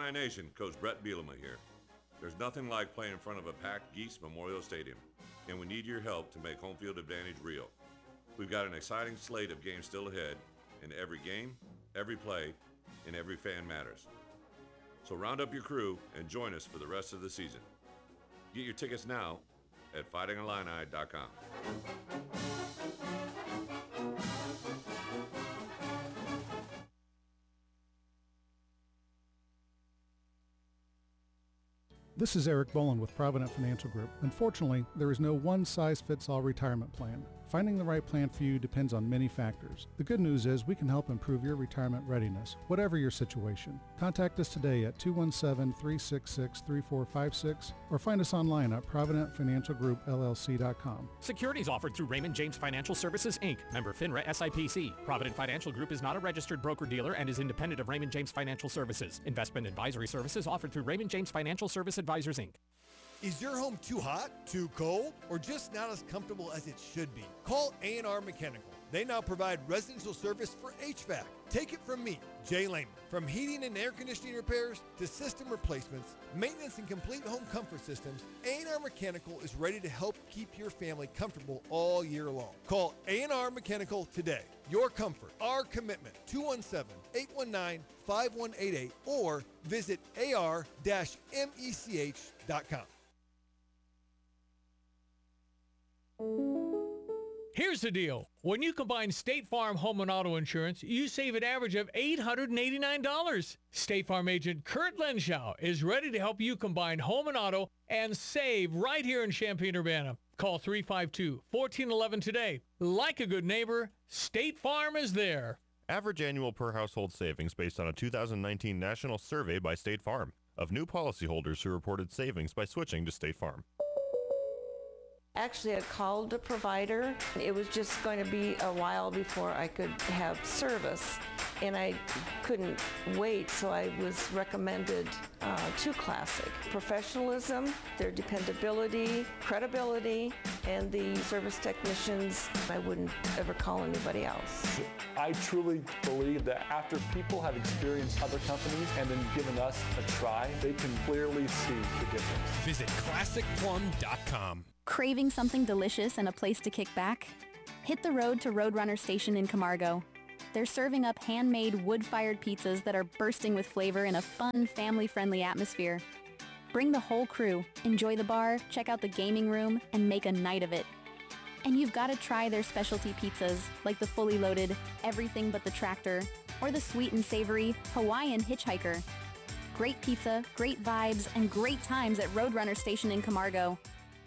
Illini Nation, Coach Brett Bielema here. There's nothing like playing in front of a packed Geese Memorial Stadium, and we need your help to make home field advantage real. We've got an exciting slate of games still ahead, and every game, every play, and every fan matters. So round up your crew and join us for the rest of the season. Get your tickets now at fightingillini.com. This is Eric Boland with Provident Financial Group. Unfortunately, there is no one-size-fits-all retirement plan. Finding the right plan for you depends on many factors. The good news is we can help improve your retirement readiness, whatever your situation. Contact us today at 217-366-3456 or find us online at providentfinancialgroupllc.com. Securities offered through Raymond James Financial Services, Inc., member FINRA SIPC. Provident Financial Group is not a registered broker-dealer and is independent of Raymond James Financial Services. Investment advisory services offered through Raymond James Financial Service Advisors, Inc. Is your home too hot, too cold, or just not as comfortable as it should be? Call A&R Mechanical. They now provide residential service for HVAC. Take it from me, Jay Lehman. From heating and air conditioning repairs to system replacements, maintenance and complete home comfort systems, A&R Mechanical is ready to help keep your family comfortable all year long. Call A&R Mechanical today. Your comfort, our commitment. 217-819-5188 or visit ar-mech.com. Here's the deal. When you combine State Farm home and auto insurance, you save an average of $889. State Farm agent Kurt Lenschow is ready to help you combine home and auto and save right here in Champaign-Urbana. Call 352-1411 today. Like a good neighbor, State Farm is there. Average annual per household savings based on a 2019 national survey by State Farm of new policyholders who reported savings by switching to State Farm. Actually, I called the provider. It was just going to be a while before I could have service, and I couldn't wait, so I was recommended to Classic. Professionalism, their dependability, credibility, and the service technicians, I wouldn't ever call anybody else. I truly believe that after people have experienced other companies and then given us a try, they can clearly see the difference. Visit ClassicPlum.com. Craving something delicious and a place to kick back? Hit the road to Roadrunner Station in Camargo. They're serving up handmade wood-fired pizzas that are bursting with flavor in a fun, family-friendly atmosphere. Bring the whole crew, enjoy the bar, check out the gaming room, and make a night of it. And you've got to try their specialty pizzas, like the fully loaded Everything But the Tractor, or the sweet and savory Hawaiian Hitchhiker. Great pizza, great vibes, and great times at Roadrunner Station in Camargo.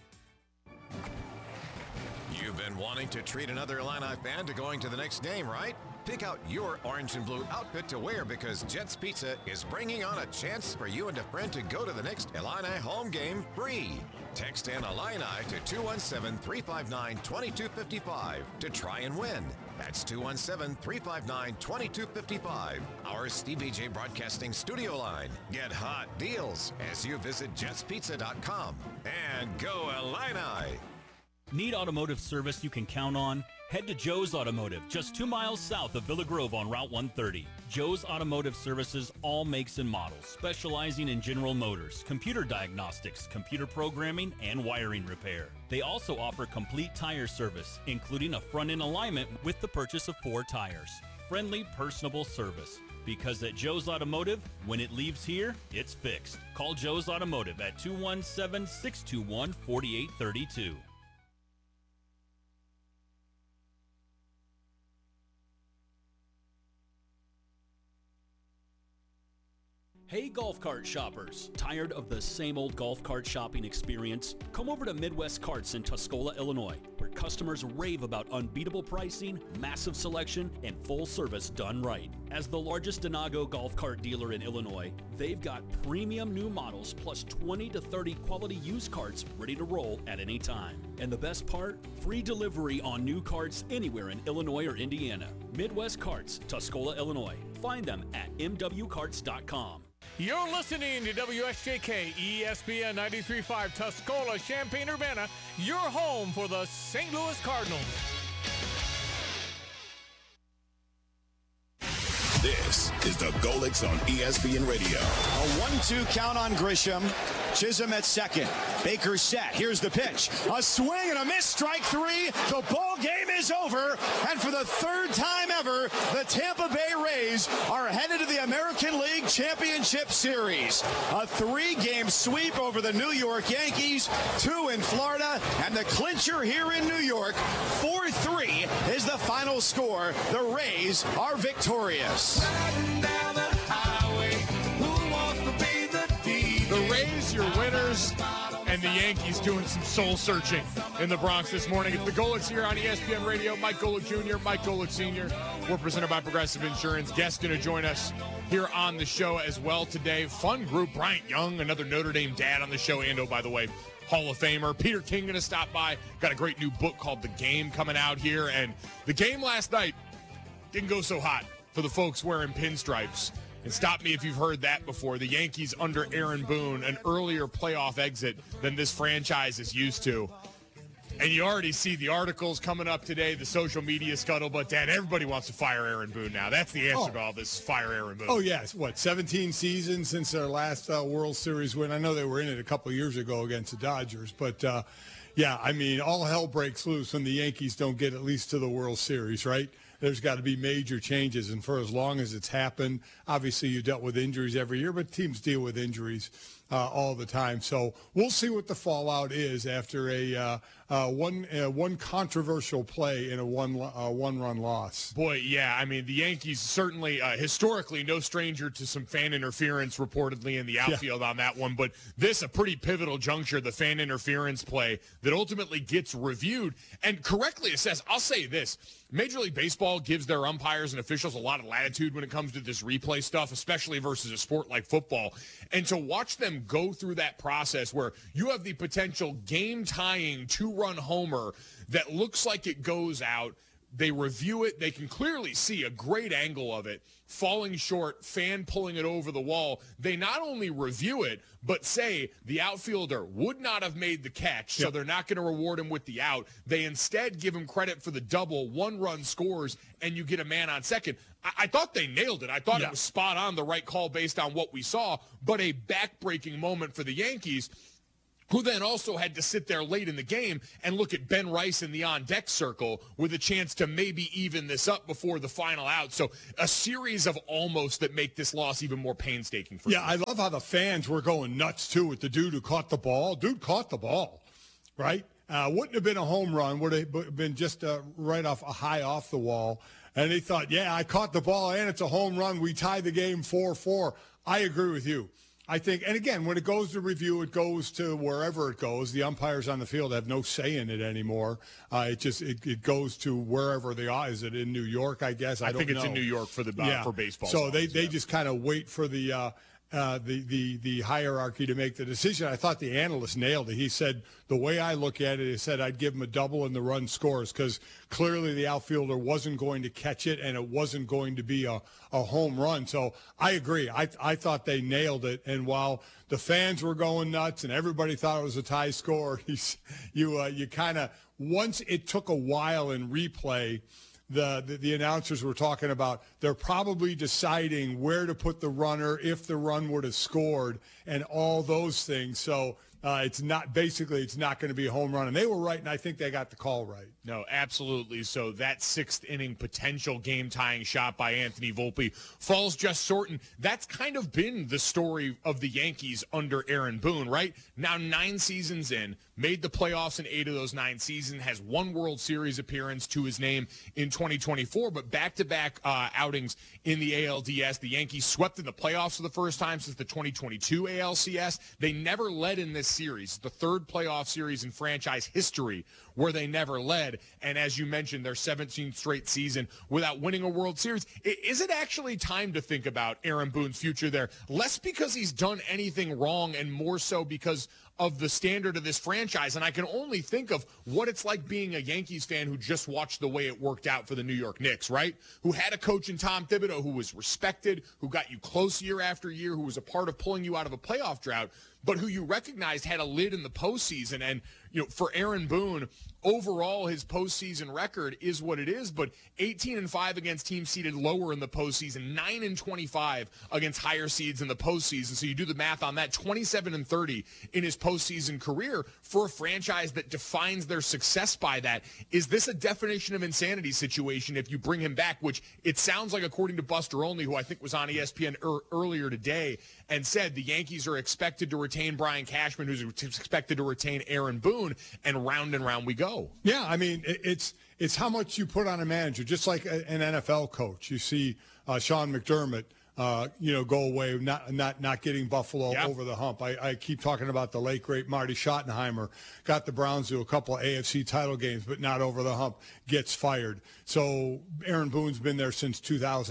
You've been wanting to treat another Illini fan to going to the next game, right? Pick out your orange and blue outfit to wear because Jets Pizza is bringing on a chance for you and a friend to go to the next Illini home game free. Text in Illini to 217-359-2255 to try and win. That's 217-359-2255. Our Stevie J Broadcasting studio line. Get hot deals as you visit jetspizza.com. And go Illini! Need automotive service you can count on? Head to Joe's Automotive, just 2 miles south of Villa Grove on Route 130. Joe's Automotive services all makes and models, specializing in General Motors, computer diagnostics, computer programming, and wiring repair. They also offer complete tire service, including a front-end alignment with the purchase of 4 tires. Friendly, personable service. Because at Joe's Automotive, when it leaves here, it's fixed. Call Joe's Automotive at 217-621-4832. Hey golf cart shoppers, tired of the same old golf cart shopping experience? Come over to Midwest Carts in Tuscola, Illinois, where customers rave about unbeatable pricing, massive selection, and full service done right. As the largest Denago golf cart dealer in Illinois, they've got premium new models plus 20 to 30 quality used carts ready to roll at any time. And the best part? Free delivery on new carts anywhere in Illinois or Indiana. Midwest Carts, Tuscola, Illinois. Find them at mwcarts.com. You're listening to WSJK ESPN 93.5 Tuscola, Champaign-Urbana, your home for the St. Louis Cardinals. This is the Golics on ESPN Radio. A 1-2 count on Grisham. Chisholm at second. Baker set. Here's the pitch. A swing and a miss. Strike three. The ball game is over. And for the third time ever, the Tampa Bay Rays are headed to the American League Championship Series. A 3-game sweep over the New York Yankees, 2 in Florida, and the clincher here in New York. 4-3 is the final score. The Rays are victorious. The Rays, your winners, and the Yankees doing some soul searching in the Bronx this morning. It's the Golics here on ESPN Radio. Mike Golic Jr., Mike Golic Sr. We're presented by Progressive Insurance. Guest going to join us here on the show as well today. Fun group, Bryant Young, another Notre Dame dad on the show. Ando, by the way, Hall of Famer. Peter King going to stop by. Got a great new book called The Game coming out here. And the game last night didn't go so hot for the folks wearing pinstripes. And stop me if you've heard that before. The Yankees under Aaron Boone, an earlier playoff exit than this franchise is used to. And you already see the articles coming up today, the social media scuttlebutt. Dad, everybody wants to fire Aaron Boone now. That's the answer to all this, fire Aaron Boone. Oh, yes. 17 seasons since their last World Series win? I know they were in it a couple of years ago against the Dodgers. But, yeah, I mean, all hell breaks loose when the Yankees don't get at least to the World Series, right? There's got to be major changes, and for as long as it's happened, obviously you dealt with injuries every year, but teams deal with injuries all the time. So we'll see what the fallout is after one controversial play in a one-run loss. Boy, yeah. I mean, the Yankees certainly historically no stranger to some fan interference reportedly in the outfield on that one. But this, a pretty pivotal juncture, the fan interference play that ultimately gets reviewed and correctly assessed. I'll say this. Major League Baseball gives their umpires and officials a lot of latitude when it comes to this replay stuff, especially versus a sport like football. And to watch them go through that process where you have the potential game-tying two-run homer that looks like it goes out, they review it, they can clearly see a great angle of it, falling short, fan pulling it over the wall. They not only review it, but say the outfielder would not have made the catch, so they're not going to reward him with the out. They instead give him credit for the double, 1-run scores, and you get a man on second. I thought they nailed it. I thought it was spot on, the right call based on what we saw, but a back-breaking moment for the Yankees, who then also had to sit there late in the game and look at Ben Rice in the on-deck circle with a chance to maybe even this up before the final out. So a series of almost that make this loss even more painstaking for them. I love how the fans were going nuts, too, with the dude who caught the ball. Dude caught the ball, right? Wouldn't have been a home run. Would have been just right off a high off the wall. And they thought, I caught the ball, and it's a home run. We tie the game 4-4. I agree with you. I think, and again, when it goes to review, it goes to wherever it goes. The umpires on the field have no say in it anymore. It goes to wherever they are. Is it in New York, I guess? I don't think it's know. in New York for baseball. So they just kind of wait for the hierarchy to make the decision. I thought the analyst nailed it. He said, the way I look at it, he said I'd give him a double and the run scores because clearly the outfielder wasn't going to catch it and it wasn't going to be a home run. So I agree. I thought they nailed it. And while the fans were going nuts and everybody thought it was a tie score, you kind of, once it took a while in replay, the announcers were talking about they're probably deciding where to put the runner if the run would have scored and all those things. So it's not going to be a home run. And they were right, and I think they got the call right. No, absolutely. So that sixth inning potential game-tying shot by Anthony Volpe falls just short, and that's kind of been the story of the Yankees under Aaron Boone, right? Now 9 seasons in, made the playoffs in 8 of those 9 seasons, has 1 World Series appearance to his name in 2024, but back-to-back outings in the ALDS. The Yankees swept in the playoffs for the first time since the 2022 ALCS. They never led in this series, the 3rd playoff series in franchise history where they never led. And as you mentioned, their 17th straight season without winning a World Series. Is it actually time to think about Aaron Boone's future there? Less because he's done anything wrong and more so because of the standard of this franchise. And I can only think of what it's like being a Yankees fan who just watched the way it worked out for the New York Knicks, right? Who had a coach in Tom Thibodeau who was respected, who got you close year after year, who was a part of pulling you out of a playoff drought, but who you recognized had a lid in the postseason. And for Aaron Boone, overall his postseason record is what it is, but 18-5 against teams seeded lower in the postseason, 9-25 against higher seeds in the postseason. So you do the math on that, 27-30 in his postseason career for a franchise that defines their success by that. Is this a definition of insanity situation if you bring him back, which it sounds like, according to Buster Olney, who I think was on ESPN earlier today, and said the Yankees are expected to retain Brian Cashman, who's expected to retain Aaron Boone, and round we go. Yeah, I mean, it's how much you put on a manager, just like an NFL coach. You see Sean McDermott, go away, not getting Buffalo over the hump. I keep talking about the late, great Marty Schottenheimer, got the Browns to a couple of AFC title games, but not over the hump, gets fired. So Aaron Boone's been there since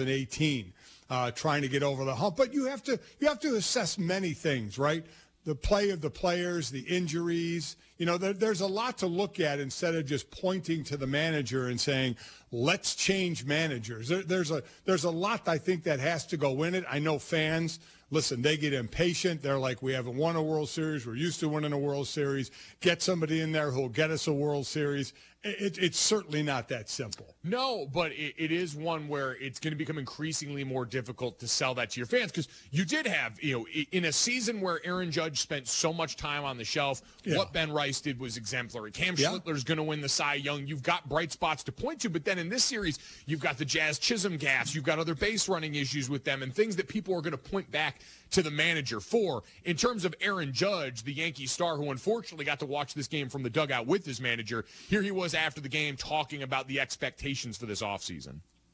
2018. Trying to get over the hump. But you have to assess many things, right? The play of the players, the injuries. There's a lot to look at instead of just pointing to the manager and saying, let's change managers. There's a lot, I think, that has to go in it. I know fans, listen, they get impatient. They're like, we haven't won a World Series. We're used to winning a World Series. Get somebody in there who'll get us a World Series. It's certainly not that simple. No, but it is one where it's going to become increasingly more difficult to sell that to your fans, because you did have, in a season where Aaron Judge spent so much time on the shelf, what Ben Rice did was exemplary. Cam Schlittler's going to win the Cy Young. You've got bright spots to point to, but then in this series, you've got the Jazz Chisholm gaffes. You've got other base running issues with them and things that people are going to point back to the manager for. In terms of Aaron Judge, the Yankee star, who unfortunately got to watch this game from the dugout with his manager, here he was after the game talking about the expectations for this offseason.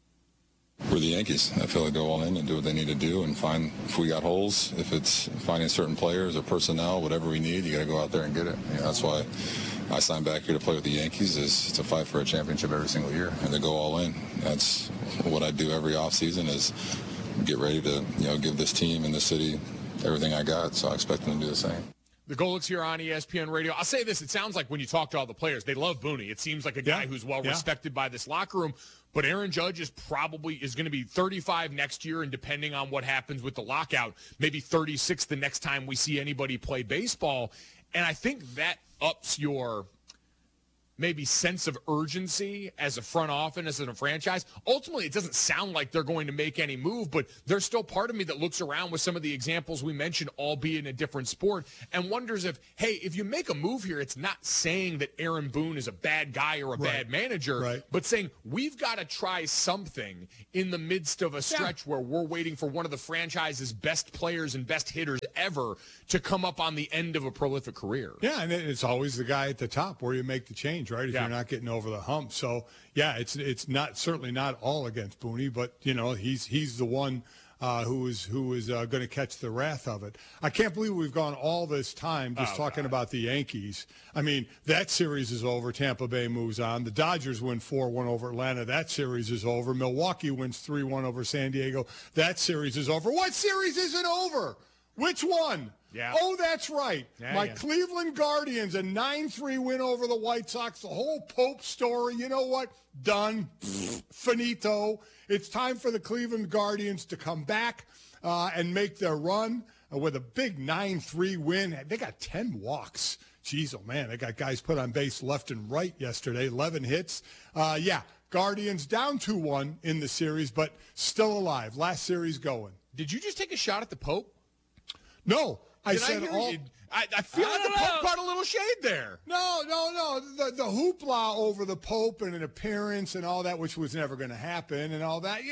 We're the Yankees. I feel like go all in and do what they need to do and find if we got holes, if it's finding certain players or personnel, whatever we need, you got to go out there and get it. That's why I signed back here to play with the Yankees, is to fight for a championship every single year and to go all in. That's what I do every offseason, is get ready to give this team and this city everything I got. So I expect them to do the same. The Golics here on ESPN Radio. I'll say this. It sounds like when you talk to all the players, they love Booney. It seems like a guy who's well respected by this locker room. But Aaron Judge is going to be 35 next year, and depending on what happens with the lockout, maybe 36 the next time we see anybody play baseball. And I think that ups your maybe sense of urgency as a front office, as a franchise. Ultimately, it doesn't sound like they're going to make any move, but there's still part of me that looks around with some of the examples we mentioned, albeit in a different sport, and wonders if you make a move here, it's not saying that Aaron Boone is a bad guy or a bad manager, but saying we've got to try something in the midst of a stretch where we're waiting for one of the franchise's best players and best hitters ever to come up on the end of a prolific career. Yeah, and it's always the guy at the top where you make the change, right? If you're not getting over the hump. So yeah, it's not certainly not all against Booney, but he's the one who is going to catch the wrath of it. I can't believe we've gone all this time just talking about the Yankees. I mean, that series is over. Tampa Bay moves on. The Dodgers win 4-1 over Atlanta. That series is over. Milwaukee wins 3-1 over San Diego. That series is over. What series isn't over? Which one? Yeah. Oh, that's right. My Cleveland Guardians, a 9-3 win over the White Sox. The whole Pope story, you know what? Done. Finito. It's time for the Cleveland Guardians to come back and make their run with a big 9-3 win. They got 10 walks. Jeez, oh, man, they got guys put on base left and right yesterday, 11 hits. Guardians down 2-1 in the series, but still alive. Last series going. Did you just take a shot at the Pope? No. I feel like the Pope got a little shade there. No. The hoopla over the Pope and an appearance and all that, which was never going to happen and all that.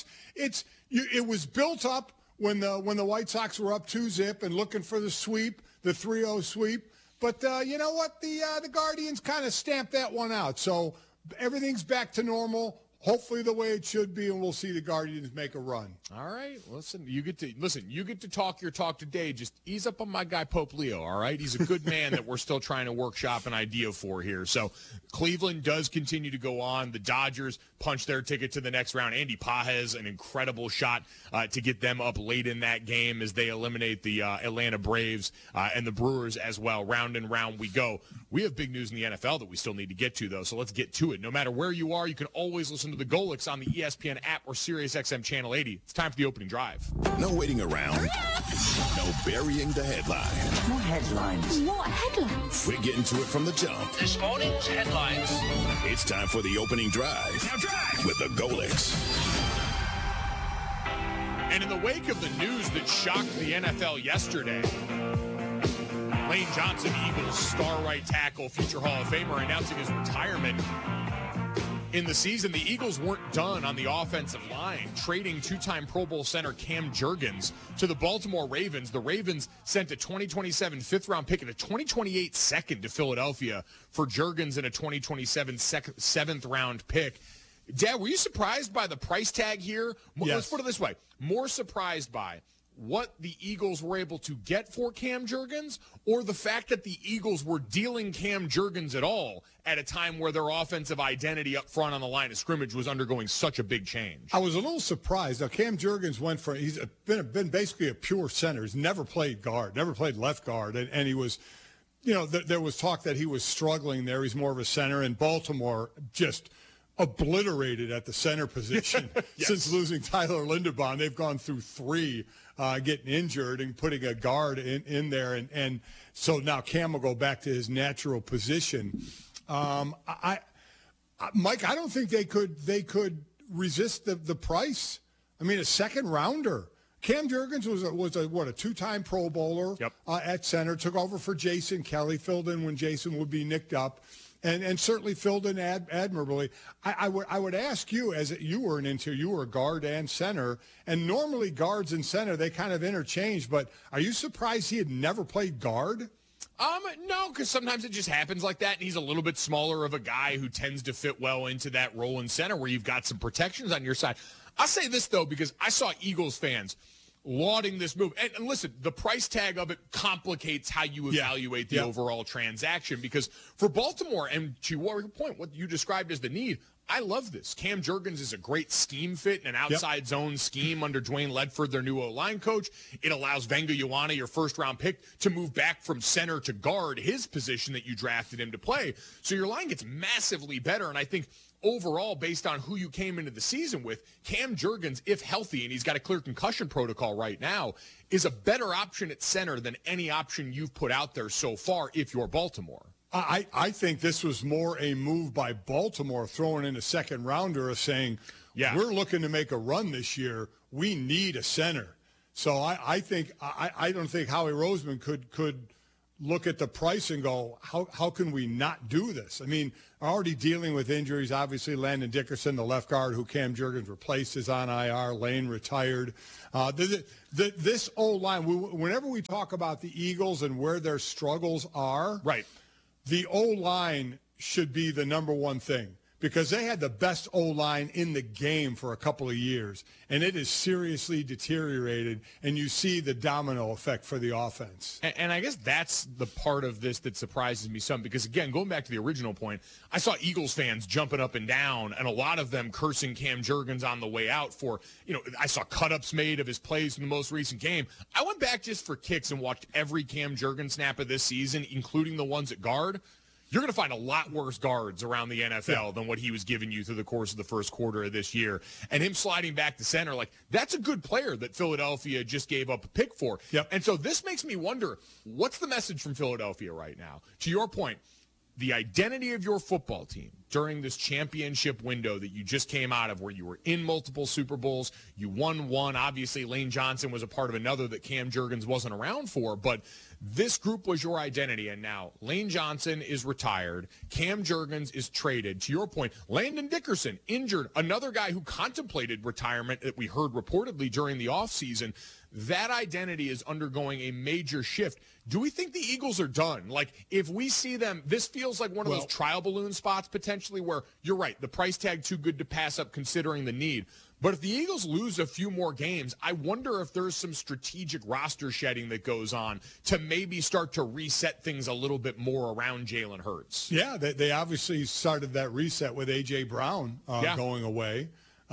It was built up when the White Sox were up 2-0 and looking for the sweep, the 3-0 sweep. But you know what? The Guardians kind of stamped that one out. So everything's back to normal. Hopefully the way it should be, and we'll see the Guardians make a run. All right. Listen, you get to talk your talk today. Just ease up on my guy Pope Leo, all right? He's a good man that we're still trying to workshop an idea for here. So Cleveland does continue to go on. The Dodgers punch their ticket to the next round. Andy Pages, an incredible shot to get them up late in that game as they eliminate the Atlanta Braves and the Brewers as well. Round and round we go. We have big news in the NFL that we still need to get to, though, so let's get to it. No matter where you are, you can always listen to the Golics on the ESPN app or SiriusXM Channel 80. It's time for the opening drive. No waiting around. No burying the headline. More headlines. What headlines? We're getting to it from the jump. This morning's headlines. It's time for the opening drive. Now drive! With the Golics. And in the wake of the news that shocked the NFL yesterday, Lane Johnson, Eagles star right tackle, future Hall of Famer, announcing his retirement. In the season, the Eagles weren't done on the offensive line, trading two-time Pro Bowl center Cam Jurgens to the Baltimore Ravens. The Ravens sent a 2027 fifth-round pick and a 2028 second to Philadelphia for Jurgens and a 2027 seventh-round pick. Dad, were you surprised by the price tag here? Yes. Let's put it this way. More surprised by what the Eagles were able to get for Cam Jurgens, or the fact that the Eagles were dealing Cam Jurgens at all at a time where their offensive identity up front on the line of scrimmage was undergoing such a big change? I was a little surprised. Now, Cam Jurgens he's been basically a pure center. He's never played guard, never played left guard, and he was, there was talk that he was struggling there. He's more of a center, and Baltimore just obliterated at the center position. Yes. Since losing Tyler Linderbaum. They've gone through three getting injured and putting a guard in there. And so now Cam will go back to his natural position. Mike, I don't think they could resist the price. I mean, a second rounder. Cam Jurgens was a two-time Pro Bowler at center, took over for Jason Kelly, filled in when Jason would be nicked up. And certainly filled in admirably. I would ask you, as you were you were a guard and center, and normally guards and center, they kind of interchange, but are you surprised he had never played guard? No, because sometimes it just happens like that, and he's a little bit smaller of a guy who tends to fit well into that role in center where you've got some protections on your side. I'll say this, though, because I saw Eagles fans lauding this move. And listen, the price tag of it complicates how you evaluate the overall transaction, because for Baltimore, and to your point, what you described as the need, I love this. Cam Jurgens is a great scheme fit in an outside zone scheme under Dwayne Ledford, their new O-line coach. It allows Venga Ioane, your first-round pick, to move back from center to guard, his position that you drafted him to play. So your line gets massively better, and I think overall, based on who you came into the season with, Cam Jurgens, if healthy, and he's got a clear concussion protocol right now, is a better option at center than any option you've put out there so far if you're Baltimore. I think this was more a move by Baltimore throwing in a second rounder of saying, we're looking to make a run this year. We need a center. So I don't think Howie Roseman could look at the price and go, how can we not do this? I mean, already dealing with injuries. Obviously, Landon Dickerson, the left guard who Cam Jurgens replaced, is on IR. Lane retired. This O-line, whenever we talk about the Eagles and where their struggles are, the O-line should be the number one thing, because they had the best O-line in the game for a couple of years, and it has seriously deteriorated, and you see the domino effect for the offense. And I guess that's the part of this that surprises me some, because, again, going back to the original point, I saw Eagles fans jumping up and down, and a lot of them cursing Cam Jurgens on the way out for, I saw cut-ups made of his plays in the most recent game. I went back just for kicks and watched every Cam Jurgens snap of this season, including the ones at guard. You're going to find a lot worse guards around the NFL than what he was giving you through the course of the first quarter of this year. And him sliding back to center, that's a good player that Philadelphia just gave up a pick for. And so this makes me wonder, what's the message from Philadelphia right now? To your point, the identity of your football team during this championship window that you just came out of, where you were in multiple Super Bowls, you won one. Obviously, Lane Johnson was a part of another that Cam Jurgens wasn't around for, but this group was your identity. And now Lane Johnson is retired. Cam Jurgens is traded. To your point, Landon Dickerson injured, another guy who contemplated retirement that we heard reportedly during the offseason. That identity is undergoing a major shift. Do we think the Eagles are done? If we see them, this feels like one of those trial balloon spots potentially where, you're right, the price tag too good to pass up considering the need. But if the Eagles lose a few more games, I wonder if there's some strategic roster shedding that goes on to maybe start to reset things a little bit more around Jalen Hurts. Yeah, they obviously started that reset with A.J. Brown going away.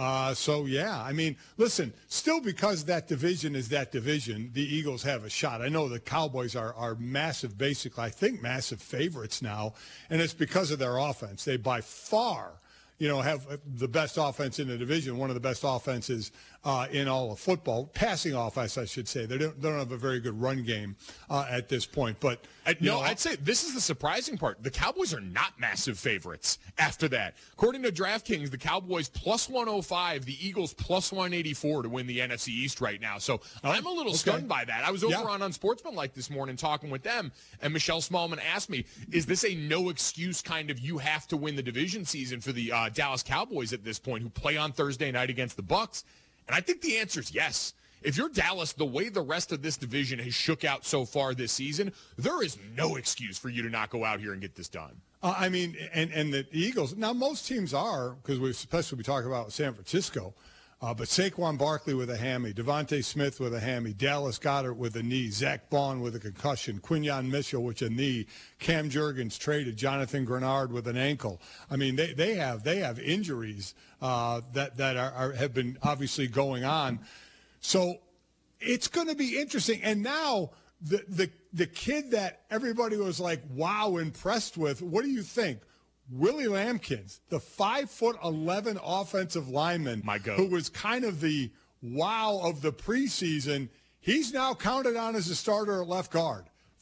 I mean, listen, still because that division is that division, the Eagles have a shot. I know the Cowboys are massive, basically, I think massive favorites now, and it's because of their offense. They by far, have the best offense in the division, one of the best offenses in all of football. Passing offense, I should say. They don't have a very good run game at this point. But I'd say this is the surprising part. The Cowboys are not massive favorites after that. According to DraftKings, the Cowboys plus 105, the Eagles plus 184 to win the NFC East right now. So I'm a little stunned by that. I was over on Unsportsmanlike this morning talking with them, and Michelle Smallman asked me, is this a no excuse kind of you have to win the division season for the Dallas Cowboys at this point, who play on Thursday night against the Bucs? And I think the answer is yes. If you're Dallas, the way the rest of this division has shook out so far this season, there is no excuse for you to not go out here and get this done. I mean, and the Eagles, now most teams are, because especially we talk about San Francisco, but Saquon Barkley with a hammy, Devontae Smith with a hammy, Dallas Goedert with a knee, Zach Bond with a concussion, Quinyon Mitchell with a knee, Cam Jurgens traded, Jonathan Grenard with an ankle. I mean, they have injuries that have been obviously going on. So it's going to be interesting. And now the kid that everybody was like, wow, impressed with, what do you think? Willie Lampkins, the 5'11" offensive lineman, who was kind of the wow of the preseason, he's now counted on as a starter at left guard.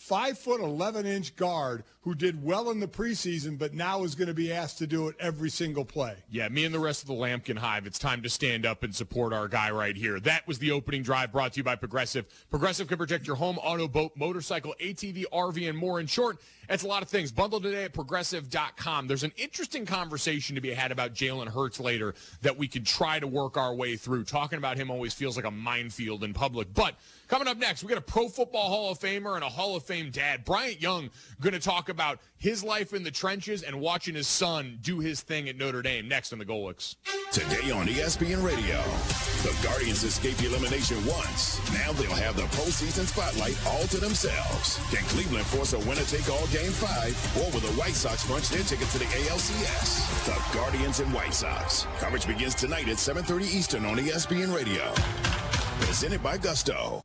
5'11" guard who did well in the preseason, but now is going to be asked to do it every single play. Yeah, me and the rest of the Lampkin Hive, it's time to stand up and support our guy right here. That was the opening drive brought to you by Progressive. Progressive can protect your home, auto, boat, motorcycle, ATV, RV, and more. In short, it's a lot of things. Bundle today at Progressive.com. There's an interesting conversation to be had about Jalen Hurts later that we could try to work our way through. Talking about him always feels like a minefield in public. But coming up next, we got a Pro Football Hall of Famer and a Hall of Fame dad. Bryant Young going to talk about his life in the trenches and watching his son do his thing at Notre Dame. Next on the Golics. Today on ESPN Radio, the Guardians escape elimination once. Now they'll have the postseason spotlight all to themselves. Can Cleveland force a winner-take-all Game 5, or will the White Sox punch their ticket to the ALCS? The Guardians and White Sox. Coverage begins tonight at 7:30 Eastern on ESPN Radio. Presented by Gusto.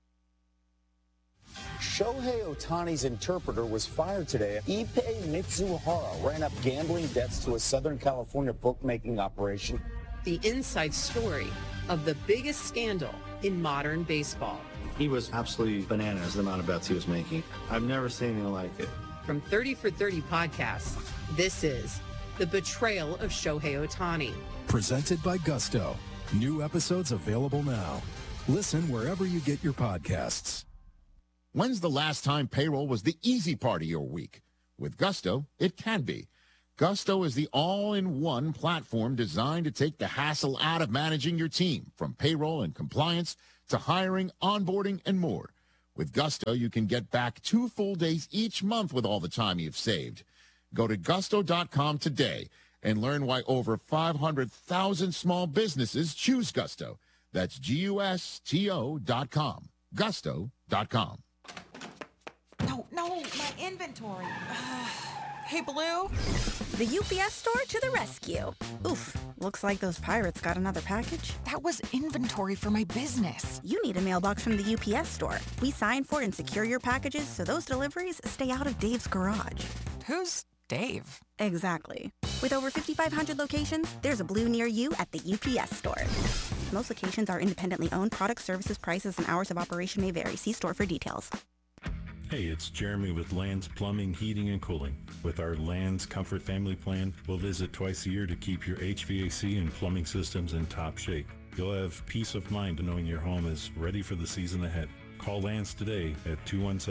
Shohei Ohtani's interpreter was fired today. Ippei Mitsuhara ran up gambling debts to a Southern California bookmaking operation. The inside story of the biggest scandal in modern baseball. He was absolutely bananas, the amount of bets he was making. I've never seen anything like it. From 30 for 30 podcasts, this is The Betrayal of Shohei Ohtani. Presented by Gusto. New episodes available now. Listen wherever you get your podcasts. When's the last time payroll was the easy part of your week? With Gusto, it can be. Gusto is the all-in-one platform designed to take the hassle out of managing your team, from payroll and compliance to hiring, onboarding, and more. With Gusto, you can get back 2 full days each month with all the time you've saved. Go to gusto.com today and learn why over 500,000 small businesses choose Gusto. That's GUSTO.com. Gusto.com. No, my inventory. Hey, Blue. The UPS store to the rescue. Oof, looks like those pirates got another package. That was inventory for my business. You need a mailbox from the UPS store. We sign for and secure your packages so those deliveries stay out of Dave's garage. Who's Dave? Exactly. With over 5,500 locations, there's a Blue near you at the UPS store. Most locations are independently owned. Product, services, prices, and hours of operation may vary. See store for details. Hey, it's Jeremy with Land's Plumbing, Heating, and Cooling. With our Land's Comfort Family Plan, we'll visit twice a year to keep your HVAC and plumbing systems in top shape. You'll have peace of mind knowing your home is ready for the season ahead. Call Land's today at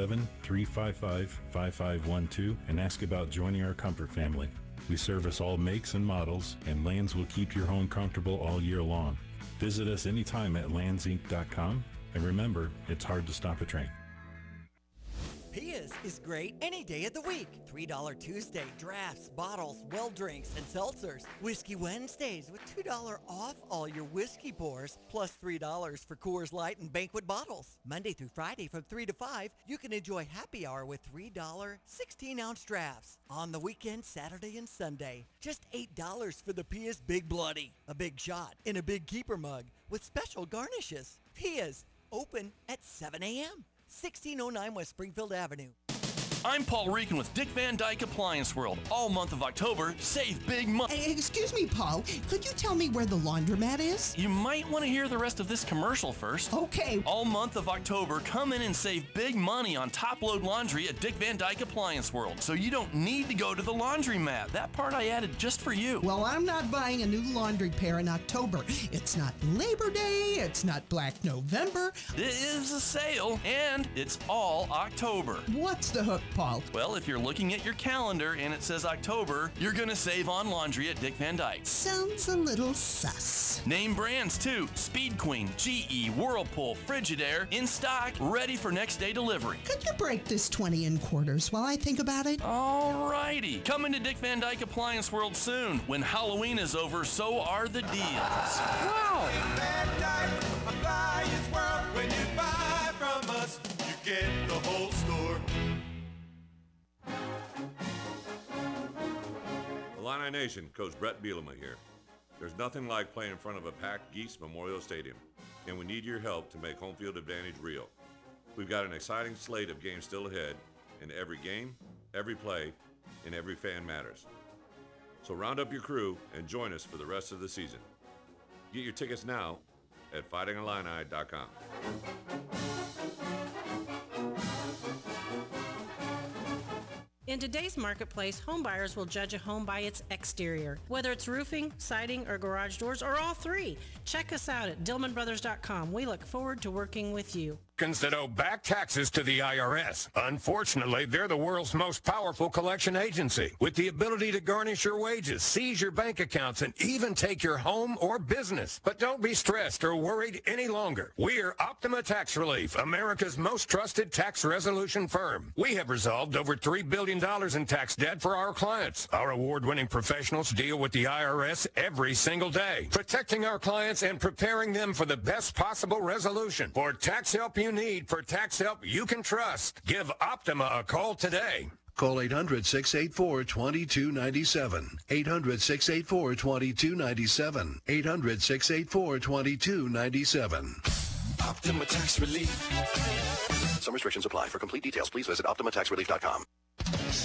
217-355-5512 and ask about joining our Comfort Family. We service all makes and models, and Land's will keep your home comfortable all year long. Visit us anytime at landsinc.com, and remember, it's hard to stop a train. Pia's is great any day of the week. $3 Tuesday, drafts, bottles, well drinks, and seltzers. Whiskey Wednesdays with $2 off all your whiskey pours, plus $3 for Coors Light and Banquet bottles. Monday through Friday from 3 to 5, you can enjoy happy hour with $3 16-ounce drafts. On the weekend, Saturday and Sunday, just $8 for the Pia's Big Bloody. A big shot in a big keeper mug with special garnishes. Pia's, open at 7 a.m. 1609 West Springfield Avenue. I'm Paul Reekin with Dick Van Dyke Appliance World. All month of October, save big money. Hey, excuse me, Paul. Could you tell me where the laundromat is? You might want to hear the rest of this commercial first. Okay. All month of October, come in and save big money on top-load laundry at Dick Van Dyke Appliance World. So you don't need to go to the laundromat. That part I added just for you. Well, I'm not buying a new laundry pair in October. It's not Labor Day. It's not Black November. It is a sale, and it's all October. What's the hook, Paul? Well, if you're looking at your calendar and it says October, you're going to save on laundry at Dick Van Dyke. Sounds a little sus. Name brands too. Speed Queen, GE, Whirlpool, Frigidaire, in stock, ready for next day delivery. Could you break this 20 in quarters while I think about it? Alrighty. Coming to Dick Van Dyke Appliance World soon. When Halloween is over, so are the deals. Wow! Van Dyke Appliance World. When you buy from us, you get the whole store. Illini Nation, Coach Brett Bielema here. There's nothing like playing in front of a packed Geese Memorial Stadium, and we need your help to make home field advantage real. We've got an exciting slate of games still ahead, and every game, every play, and every fan matters. So round up your crew and join us for the rest of the season. Get your tickets now at fightingillini.com. In today's marketplace, home buyers will judge a home by its exterior, whether it's roofing, siding, or garage doors, or all three. Check us out at DillmanBrothers.com. We look forward to working with you. That owe back taxes to the IRS. Unfortunately, they're the world's most powerful collection agency with the ability to garnish your wages, seize your bank accounts, and even take your home or business. But don't be stressed or worried any longer. We're Optima Tax Relief, America's most trusted tax resolution firm. We have resolved over $3 billion in tax debt for our clients. Our award-winning professionals deal with the IRS every single day, protecting our clients and preparing them for the best possible resolution. For tax help you need, for tax help you can trust, give Optima a call today. Call 800-684-2297. 800-684-2297. 800-684-2297. Optima Tax Relief. Some restrictions apply. For complete details, please visit OptimaTaxRelief.com.